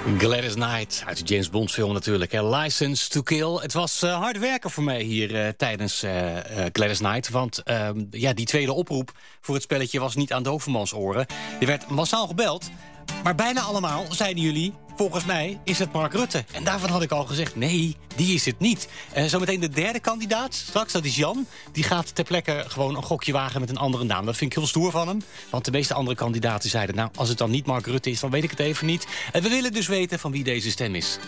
Gladys Knight uit de James Bond film natuurlijk. License to Kill. Het was hard werken voor mij hier tijdens Gladys Knight. Want die tweede oproep voor het spelletje was niet aan dovenmans oren. Er werd massaal gebeld. Maar bijna allemaal zeiden jullie, volgens mij is het Mark Rutte. En daarvan had ik al gezegd, nee, die is het niet. Zometeen de derde kandidaat, straks, dat is Jan. Die gaat ter plekke gewoon een gokje wagen met een andere naam. Dat vind ik heel stoer van hem. Want de meeste andere kandidaten zeiden, nou, als het dan niet Mark Rutte is, dan weet ik het even niet. En we willen dus weten van wie deze stem is.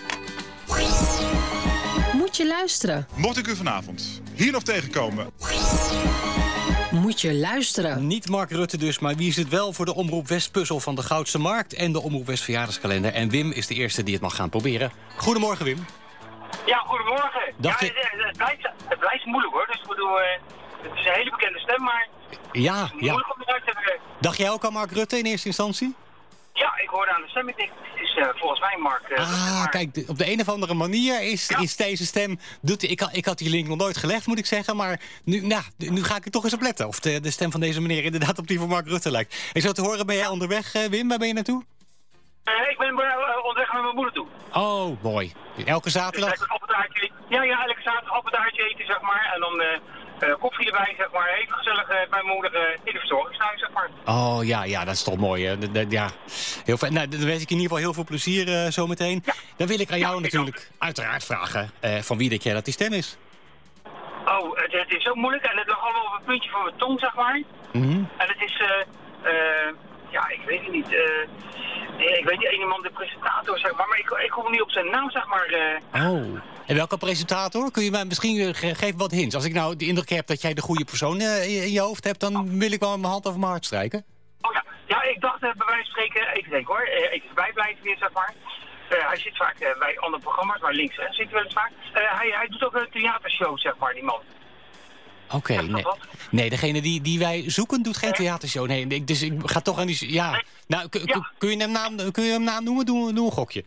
Moet je luisteren? Mocht ik u vanavond hier nog tegenkomen, moet je luisteren. Niet Mark Rutte dus, maar wie is het wel voor de Omroep West puzzel van de Goudse Markt en de Omroep West verjaardagskalender. En Wim is de eerste die het mag gaan proberen. Goedemorgen, Wim. Ja, goedemorgen. Het blijft moeilijk hoor. Dus ik bedoel, het is een hele bekende stem, maar ja, het is moeilijk om eruit te hebben. Dacht jij ook aan Mark Rutte in eerste instantie? Ja, ik hoorde aan de stem. Ik denk, het is volgens mij Mark Rutte. Kijk, op de een of andere manier is deze stem... Ik had die link nog nooit gelegd, moet ik zeggen. Maar nu ga ik er toch eens op letten. Of de stem van deze meneer inderdaad op die van Mark Rutte lijkt. Ik zou te horen, ben jij onderweg, Wim? Waar ben je naartoe? Ik ben onderweg met mijn moeder toe. Oh, mooi. Elke zaterdag? Dus elke zaterdag appeltaartje eten, zeg maar. En dan koffie erbij, zeg maar. Even gezellig bij mijn moeder in de verzorgingshuis, zeg maar. Oh, ja, dat is toch mooi, hè? Heel fijn. Nou, dan wens ik in ieder geval heel veel plezier zometeen. Ja. Dan wil ik aan jou natuurlijk uiteraard vragen van wie denk jij dat die stem is? Oh, het is zo moeilijk en het lag allemaal op een puntje van mijn tong, zeg maar. Mm-hmm. En het is, ik weet het niet. Ik weet niet, een de presentator, zeg maar ik kom niet op zijn naam, zeg maar. Oh, en welke presentator? Kun je mij misschien geven wat hints? Als ik nou de indruk heb dat jij de goede persoon in je hoofd hebt, dan wil ik wel mijn hand over mijn hart strijken. Oh ja, ik dacht bij wijze van spreken, even denken hoor, even bijblijven weer, zeg maar. Hij zit vaak bij andere programma's, maar links zit hij wel eens vaak. Hij doet ook een theatershow, zeg maar, die man. Oké, nee, degene die wij zoeken doet geen theatershow. Nee, dus ik ga toch aan die... Ja. Nee. Nou, kun je hem naam noemen? Doe een gokje.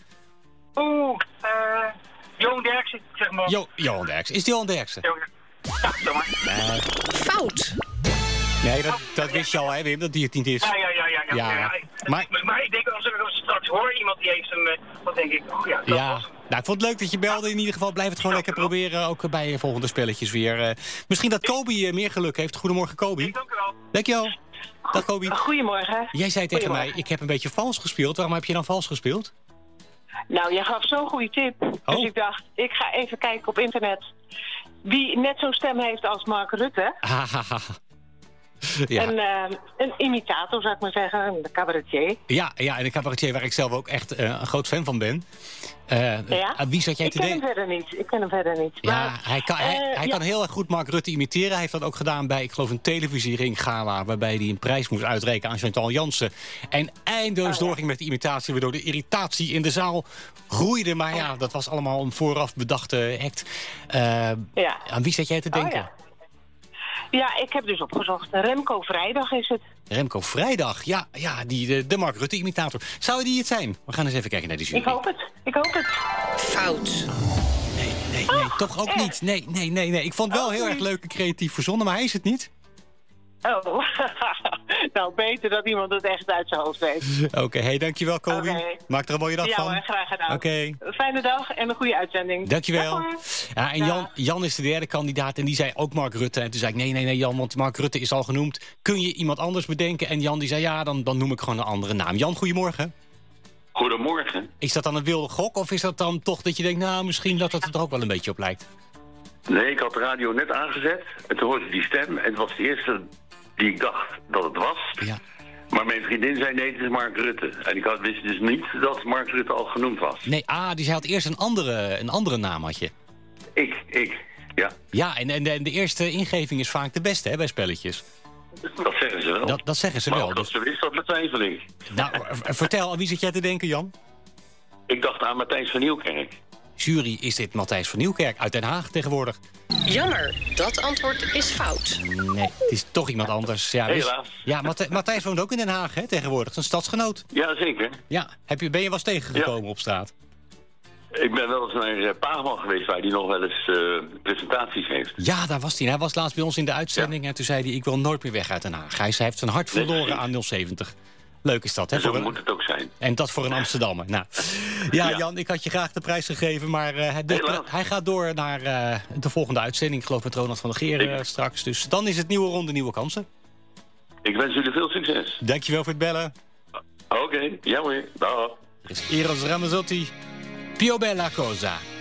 Johan Derksen, zeg maar. Johan Derksen. Is het Johan Derksen? Ja, zeg maar. Fout. Nee, dat wist je al, hè, Wim, dat die het niet is. Ja. Maar ik denk, als ik straks hoor iemand die heeft hem, dan denk ik, dat was hem. Nou, ik vond het leuk dat je belde. In ieder geval blijf het gewoon lekker proberen. Ook bij volgende spelletjes weer. Misschien dat Kobi meer geluk heeft. Goedemorgen, Kobi. Dank u wel. Dankjewel. Dag, Kobi. Goedemorgen. Jij zei tegen mij, ik heb een beetje vals gespeeld. Waarom heb je dan vals gespeeld? Nou, jij gaf zo'n goede tip. Dus ik dacht, ik ga even kijken op internet wie net zo'n stem heeft als Mark Rutte. Ja. Een imitator, zou ik maar zeggen. Een cabaretier. Ja, en een cabaretier waar ik zelf ook echt een groot fan van ben. Aan wie zat jij te denken? Ik ken hem verder niet. Ja, maar, hij kan heel erg goed Mark Rutte imiteren. Hij heeft dat ook gedaan bij, ik geloof, een televisiering-gala, waarbij hij een prijs moest uitreiken aan Chantal Jansen. En eindeloos doorging met de imitatie, waardoor de irritatie in de zaal groeide. Maar dat was allemaal een vooraf bedachte act. Aan wie zat jij te denken? Ja, ik heb dus opgezocht. Remco Vrijdag is het. Remco Vrijdag, ja, de Mark Rutte-imitator. Zou die het zijn? We gaan eens even kijken naar die jury. Ik hoop het. Fout. Nee, toch ook niet. Nee. Ik vond het wel heel erg leuk en creatief verzonnen, maar hij is het niet. Oh, nou beter dat iemand het echt uit zijn hoofd weet. Oké, dankjewel Kobi. Maak er een mooie dag van. Ja, graag gedaan. Oké. Fijne dag en een goede uitzending. Dankjewel. Ja, en Jan is de derde kandidaat en die zei ook Mark Rutte. En toen zei ik, nee Jan, want Mark Rutte is al genoemd. Kun je iemand anders bedenken? En Jan die zei, dan noem ik gewoon een andere naam. Jan, goedemorgen. Goedemorgen. Is dat dan een wilde gok of is dat dan toch dat je denkt, nou misschien dat het er ook wel een beetje op lijkt? Nee, ik had de radio net aangezet en toen hoorde ik die stem en het was de eerste die ik dacht dat het was. Ja. Maar mijn vriendin zei nee, het is Mark Rutte. En ik wist dus niet dat Mark Rutte al genoemd was. Nee, dus hij had eerst een andere naam, had je. Ik, ja. Ja, en de eerste ingeving is vaak de beste, hè, bij spelletjes. Dat zeggen ze wel. Dat zeggen ze wel. Dat ze wist, dat betwijfel ik. Nou, vertel, aan wie zit jij te denken, Jan? Ik dacht aan Matthijs van Nieuwkerk. Jury, is dit Matthijs van Nieuwkerk uit Den Haag tegenwoordig? Jammer, dat antwoord is fout. Nee, het is toch iemand anders. Ja, helaas. Ja, Matthijs woont ook in Den Haag, hè, tegenwoordig. Een stadsgenoot. Ja, zeker. Ja, ben je wel eens tegengekomen op straat? Ik ben wel eens naar Paagman geweest, waar hij nog wel eens presentaties heeft. Ja, daar was hij. Hij was laatst bij ons in de uitzending en toen zei hij, ik wil nooit meer weg uit Den Haag. Hij heeft zijn hart verloren aan 070. Leuk is dat, hè? Zo moet het ook zijn. En dat voor een Amsterdammer. Nou, ja, Jan, ik had je graag de prijs gegeven, maar hij gaat door naar de volgende uitzending. Ik geloof met Ronald van der Geer straks. Dus dan is het nieuwe ronde, nieuwe kansen. Ik wens jullie veel succes. Dankjewel voor het bellen. Oké, ja hoor. Dag. Er is Eros Ramazzotti, Più bella cosa.